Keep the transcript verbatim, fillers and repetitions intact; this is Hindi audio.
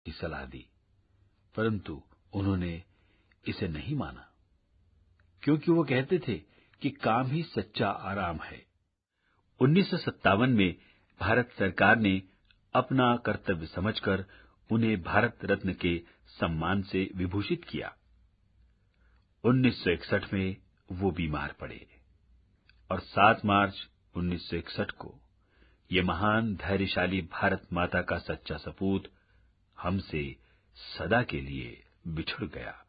की सलाह दी, परंतु उन्होंने इसे नहीं माना, क्योंकि वो कहते थे कि काम ही सच्चा आराम है। उन्नीस सौ सत्तावन में भारत सरकार ने अपना कर्तव्य समझकर उन्हें भारत रत्न के सम्मान से विभूषित किया। उन्नीस सौ इकसठ में वो बीमार पड़े और सात मार्च उन्नीस सौ इकसठ को ये महान धैर्यशाली भारत माता का सच्चा सपूत हमसे सदा के लिए बिछुड़ गया।